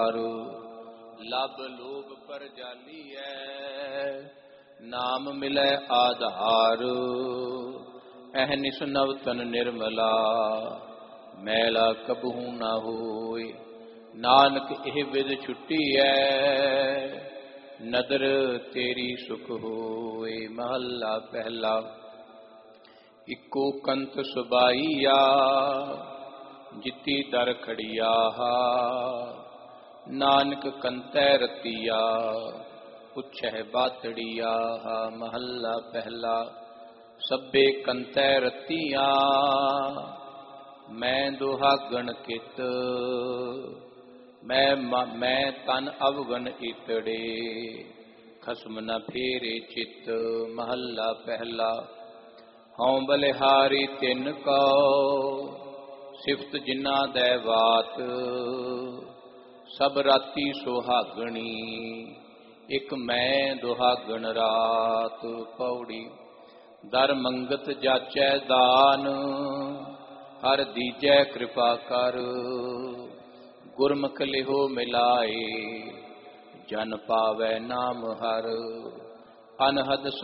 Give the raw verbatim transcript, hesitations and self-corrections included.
ਲਬ ਲੋਭ ਪਰ ਜਾਲੀਐ, ਨਾਮ ਮਿਲੈ ਆਧਾਰ। ਅਹਨਿਸ ਨਵ ਤਨ ਨਿਰਮਲਾ, ਮੈਲਾ ਕਬਹੂ ਨਾ ਹੋਇ। ਨਾਨਕ ਇਹ ਵਿਦ ਛੁੱਟੀਐ, ਨਦਰ ਤੇਰੀ ਸੁਖ ਹੋਏ। ਮਹੱਲਾ ਪਹਿਲਾ। ਇਕੋ ਕੰਤ ਸੁਬਾਈਆ, ਜਿਤੀ ਦਰ ਖੜੀਆ। ਨਾਨਕ ਕੰਤੈ ਰਤੀਆ, ਪੁੱਛੈ ਬਾਤੜੀਆ। ਮਹੱਲਾ ਪਹਿਲਾ। ਸਭੇ ਕੰਤੈ ਰਤੀਆ, ਮੈਂ ਦੁਹਾਗਣ ਕਿਤ। ਮੈਂ ਮੈਂ ਤਨ ਅਵਗਨ ਇਤੜੇ, ਖਸਮ ਨ ਫੇਰੇ ਚਿਤ। ਮਹੱਲਾ ਪਹਿਲਾ। ਹਉ ਬਲਿਹਾਰੀ ਤਿਨ ਕਉ, ਸਿਫਤ ਜਿਨਾ ਦੈ ਵਾਤ। ਸਭ ਰਾਤੀ ਸੁਹਾਗਣੀ, ਇਕ ਮੈਂ ਦੁਹਾਗਣ ਰਾਤ। ਪੌੜੀ। ਦਰ ਮੰਗਤ ਜਾਚੈ ਦਾਨ, ਹਰ ਦੀਜੈ ਕਿਰਪਾ ਕਰ। ਗੁਰਮੁਖ ਲਿਹੋ ਮਿਲਾਏ, ਜਨ ਪਾਵੈ ਨਾਮ ਹਰ। ਅਨਹਦ